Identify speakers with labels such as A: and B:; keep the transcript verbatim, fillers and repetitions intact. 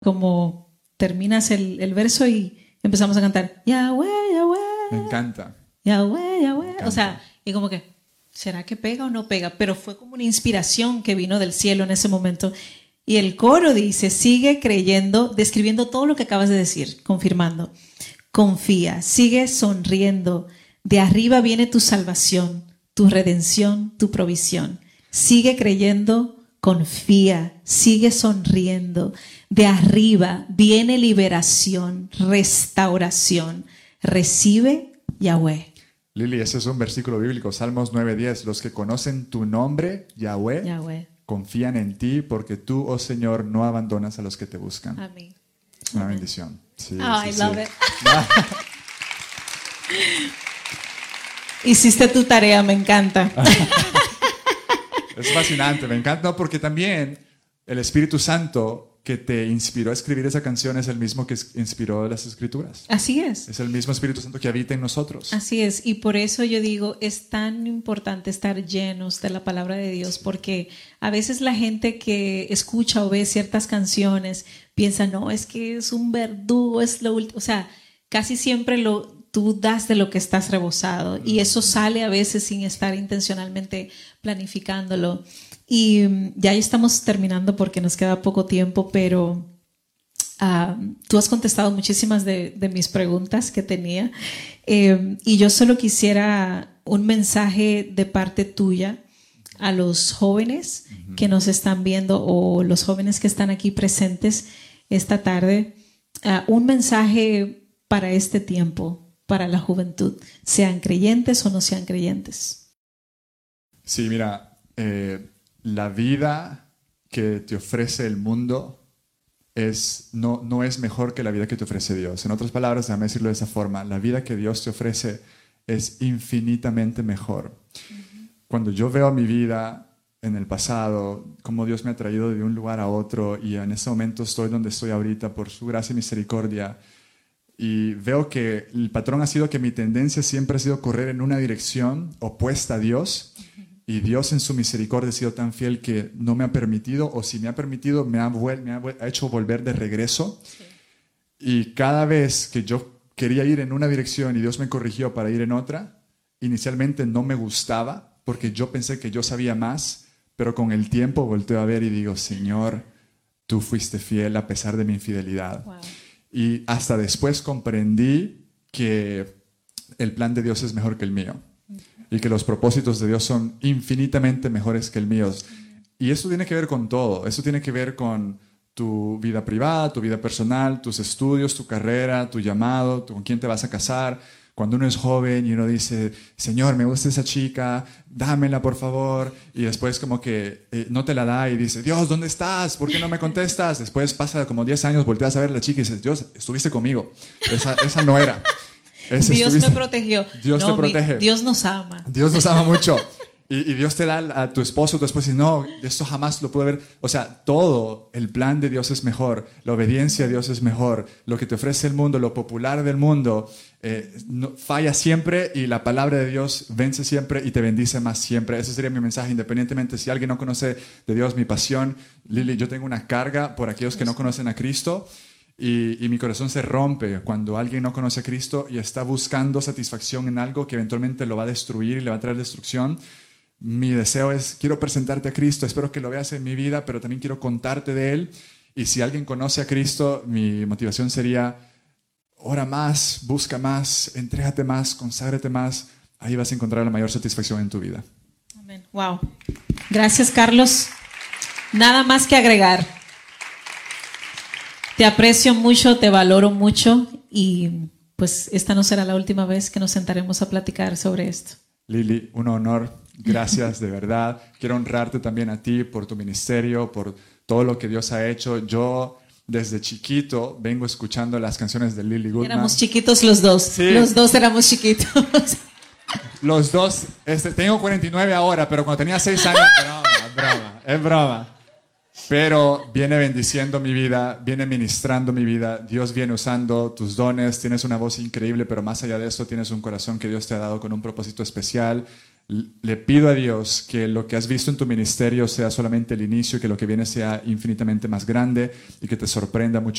A: como terminas el, el verso y empezamos a cantar Yahweh, Yahweh.
B: Me encanta.
A: Yahweh, Yahweh.
B: Me encanta.
A: O sea, y como que, ¿será que pega o no pega? Pero fue como una inspiración que vino del cielo en ese momento. Y el coro dice, sigue creyendo, describiendo todo lo que acabas de decir, confirmando. Confía, sigue sonriendo. De arriba viene tu salvación, tu redención, tu provisión. Sigue creyendo, confía, sigue sonriendo. De arriba viene liberación, restauración. Recibe Yahweh.
B: Lili, ese es un versículo bíblico, Salmos nueve diez. Los que conocen tu nombre, Yahweh,
A: Yahweh.
B: confían en ti porque tú, oh Señor, no abandonas a los que te buscan.
A: Amén.
B: Es una bendición. Sí,
A: Oh,
B: sí,
A: I
B: sí.
A: love it. Hiciste tu tarea, me encanta.
B: Es fascinante, me encanta, no, porque también el Espíritu Santo que te inspiró a escribir esa canción es el mismo que inspiró las Escrituras.
A: Así es.
B: Es el mismo Espíritu Santo que habita en nosotros.
A: Así es. Y por eso yo digo, es tan importante estar llenos de la palabra de Dios, porque a veces la gente que escucha o ve ciertas canciones piensa, no, es que es un verdugo, es lo último. O sea, casi siempre lo... tú das de lo que estás rebosado y eso sale a veces sin estar intencionalmente planificándolo. Y ya estamos terminando porque nos queda poco tiempo, pero uh, tú has contestado muchísimas de, de mis preguntas que tenía eh, y yo solo quisiera un mensaje de parte tuya a los jóvenes uh-huh. que nos están viendo o los jóvenes que están aquí presentes esta tarde, uh, un mensaje para este tiempo, para la juventud, sean creyentes o no sean creyentes.
B: Sí, mira, eh, la vida que te ofrece el mundo es, no, no es mejor que la vida que te ofrece Dios. En otras palabras, déjame decirlo de esa forma, la vida que Dios te ofrece es infinitamente mejor. Uh-huh. Cuando yo veo mi vida en el pasado, cómo Dios me ha traído de un lugar a otro y en ese momento estoy donde estoy ahorita por su gracia y misericordia, y veo que el patrón ha sido que mi tendencia siempre ha sido correr en una dirección opuesta a Dios. Y Dios en su misericordia ha sido tan fiel que no me ha permitido, o si me ha permitido, me ha, vuel- me ha, vuel- ha hecho volver de regreso. Sí. Y cada vez que yo quería ir en una dirección y Dios me corrigió para ir en otra, inicialmente no me gustaba porque yo pensé que yo sabía más, pero con el tiempo volteo a ver y digo, Señor, tú fuiste fiel a pesar de mi infidelidad. Wow. Y hasta después comprendí que el plan de Dios es mejor que el mío. Uh-huh. Y que los propósitos de Dios son infinitamente mejores que el mío. Uh-huh. Y eso tiene que ver con todo. Eso tiene que ver con tu vida privada, tu vida personal, tus estudios, tu carrera, tu llamado, tu, con quién te vas a casar. Cuando uno es joven y uno dice, Señor, me gusta esa chica, dámela por favor. Y después como que eh, no te la da y dice, Dios, ¿dónde estás? ¿Por qué no me contestas? Después pasa como diez años, volteas a ver a la chica y dices, Dios, estuviste conmigo. Esa, esa no era. Esa
A: Dios me protegió.
B: Dios
A: no,
B: te protege.
A: Mi, Dios nos ama.
B: Dios nos ama mucho. Y, y Dios te da a tu esposo, tu esposa, y no, esto jamás lo pude ver. O sea, todo el plan de Dios es mejor, la obediencia a Dios es mejor, lo que te ofrece el mundo, lo popular del mundo, eh, no, falla siempre y la palabra de Dios vence siempre y te bendice más siempre. Ese sería mi mensaje, independientemente si alguien no conoce de Dios, mi pasión. Lili, yo tengo una carga por aquellos que no conocen a Cristo. Y, y mi corazón se rompe cuando alguien no conoce a Cristo y está buscando satisfacción en algo que eventualmente lo va a destruir y le va a traer destrucción. Mi deseo es, quiero presentarte a Cristo, espero que lo veas en mi vida, pero también quiero contarte de Él. Y si alguien conoce a Cristo, mi motivación sería, ora más, busca más, entrégate más, conságrate más. Ahí vas a encontrar la mayor satisfacción en tu vida.
A: Amén. Wow. Gracias, Carlos. Nada más que agregar. Te aprecio mucho, te valoro mucho y pues esta no será la última vez que nos sentaremos a platicar sobre esto.
B: Lili, un honor. Gracias, de verdad. Quiero honrarte también a ti por tu ministerio, por todo lo que Dios ha hecho. Yo desde chiquito vengo escuchando las canciones de Lili Goodman.
A: Éramos chiquitos los dos. Sí. Los dos éramos chiquitos.
B: Los dos. Este, tengo cuarenta y nueve ahora, pero cuando tenía seis años... Broma, broma, es broma. Pero viene bendiciendo mi vida, viene ministrando mi vida. Dios viene usando tus dones. Tienes una voz increíble, pero más allá de eso tienes un corazón que Dios te ha dado con un propósito especial. Le pido a Dios que lo que has visto en tu ministerio sea solamente el inicio, que lo que viene sea infinitamente más grande y que te sorprenda mucho